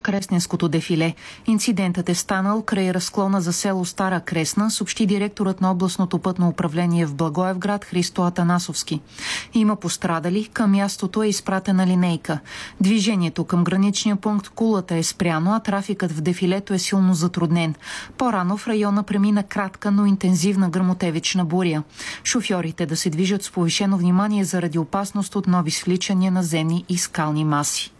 Кресненското дефиле. Инцидентът е станал край разклона за село Стара Кресна, съобщи директорът на областното пътно управление в Благоевград Христо Атанасовски. Има пострадали, към мястото е изпратена линейка. Движението към граничния пункт Кулата е спряно, а трафикът в дефилето е силно затруднен. По-рано в района премина кратка, но интензивна гръмотевична буря. Шофьорите да се движат с повишено внимание заради опасност от нови свличания на земни и скални маси.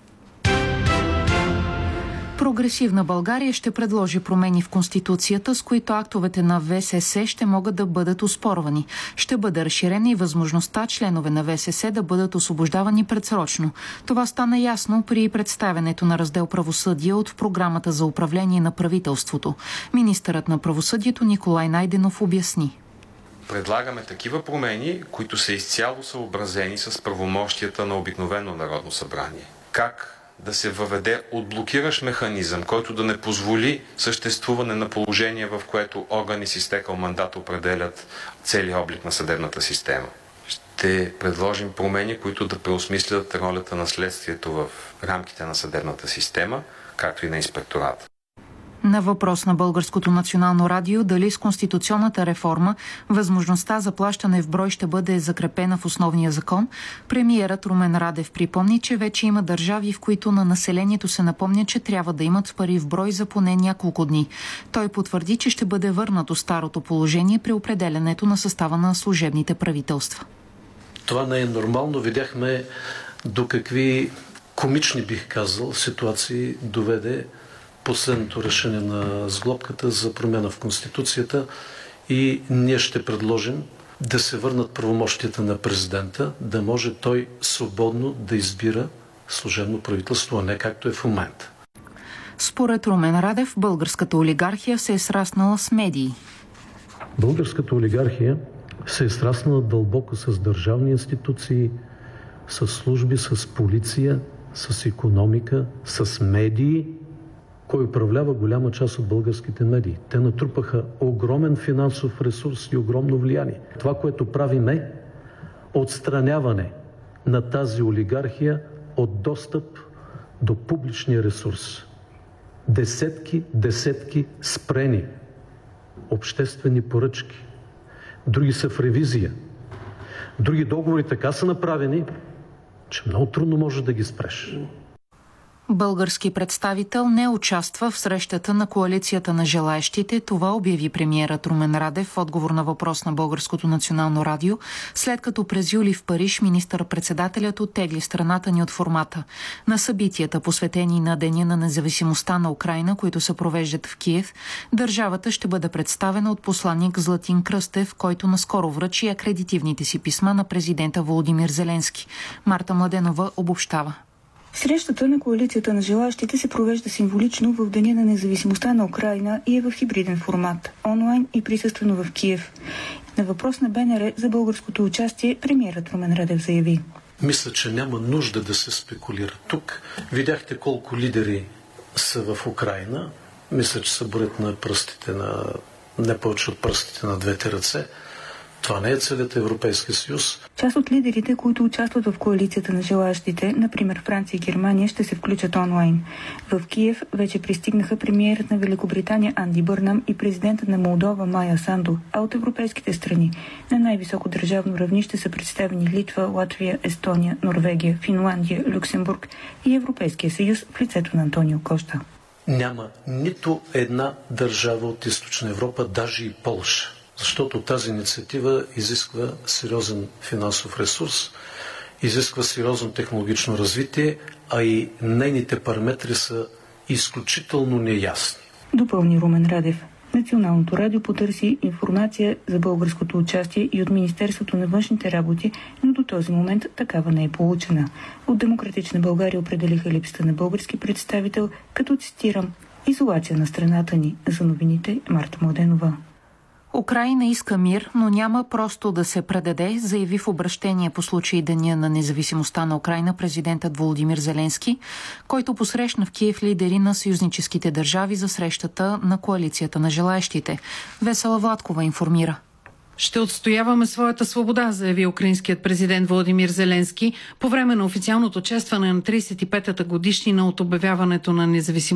Прогресивна България ще предложи промени в Конституцията, с които актовете на ВСС ще могат да бъдат оспорвани. Ще бъде разширена и възможността членове на ВСС да бъдат освобождавани предсрочно. Това стана ясно при представянето на раздел правосъдие от програмата за управление на правителството. Министърът на правосъдието Николай Найденов обясни. Предлагаме такива промени, които са изцяло съобразени с правомощията на обикновено Народно събрание. Как да се въведе отблокиращ механизъм, който да не позволи съществуване на положение, в което органи с изтекал мандат определят целия облик на съдебната система. Ще предложим промени, които да преосмислят ролята на следствието в рамките на съдебната система, както и на инспектората. На въпрос на Българското национално радио дали с конституционната реформа възможността за плащане в брой ще бъде закрепена в основния закон, премиерът Румен Радев припомни, че вече има държави, в които на населението се напомня, че трябва да имат пари в брой за поне няколко дни. Той потвърди, че ще бъде върнато старото положение при определянето на състава на служебните правителства. Това не е нормално. Видяхме до какви комични, бих казал, ситуации доведе последното решение на сглобката за промяна в Конституцията и ние ще предложим да се върнат правомощията на президента, да може той свободно да избира служебно правителство, а не както е в момента. Според Румен Радев, българската олигархия се е сраснала с медии. Българската олигархия се е сраснала дълбоко с държавни институции, с служби, с полиция, с икономика, с медии. Кой управлява голяма част от българските медии? Те натрупаха огромен финансов ресурс и огромно влияние. Това, което правим е отстраняване на тази олигархия от достъп до публичния ресурс. Десетки спрени обществени поръчки. Други са в ревизия. Други договори така са направени, че много трудно може да ги спреш. Български представител не участва в срещата на коалицията на желаещите. Това обяви премиерът Румен Радев в отговор на въпрос на Българското национално радио, след като през юли в Париж министър-председателят оттегли страната ни от формата. На събитията, посветени на Деня на независимостта на Украйна, които се провеждат в Киев, държавата ще бъде представена от посланник Златин Кръстев, който наскоро връчи акредитивните си писма на президента Володимир Зеленски. Марта Младенова обобщава. Срещата на коалицията на желаящите се провежда символично в Деня на независимостта на Украйна и е в хибриден формат, онлайн и присъствено в Киев. На въпрос на БНР за българското участие премиерът Румен Радев заяви: мисля, че няма нужда да се спекулира тук. Видяхте колко лидери са в Украйна. Мисля, че са броят на пръстите на не повече от пръстите на двете ръце. Това не е целият Европейски съюз. Част от лидерите, които участват в коалицията на желаящите, например Франция и Германия, ще се включат онлайн. В Киев вече пристигнаха премиерът на Великобритания Анди Бърнам и президентът на Молдова Майя Санду, а от европейските страни на най-високо държавно равнище са представени Литва, Латвия, Естония, Норвегия, Финландия, Люксембург и Европейския съюз в лицето на Антонио Коста. Няма нито една държава от Източна Европа, даже и Полша. Защото тази инициатива изисква сериозен финансов ресурс, изисква сериозно технологично развитие, а и нейните параметри са изключително неясни. Допълни Румен Радев. Националното радио потърси информация за българското участие и от Министерството на външните работи, но до този момент такава не е получена. От Демократична България определиха липсата на български представител, като цитирам: изолация на страната ни. За новините Марта Младенова. Украйна иска мир, но няма просто да се предаде, заяви в обращение по случай Деня на независимостта на Украйна президентът Володимир Зеленски, който посрещна в Киев лидери на съюзническите държави за срещата на коалицията на желаещите. Весела Владкова информира. Ще отстояваме своята свобода, заяви украинският президент Володимир Зеленски по време на официалното честване на 35-та годишнина от обявяването на независимостта